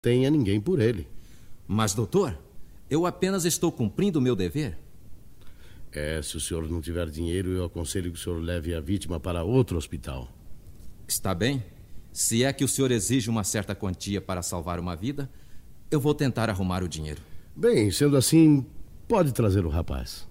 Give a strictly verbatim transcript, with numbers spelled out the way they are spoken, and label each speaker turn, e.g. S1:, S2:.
S1: tenha ninguém por ele.
S2: Mas, doutor, eu apenas estou cumprindo o meu dever.
S1: É, se o senhor não tiver dinheiro, eu aconselho que o senhor leve a vítima para outro hospital.
S2: Está bem. Se é que o senhor exige uma certa quantia para salvar uma vida, eu vou tentar arrumar o dinheiro.
S1: Bem, sendo assim, pode trazer o rapaz.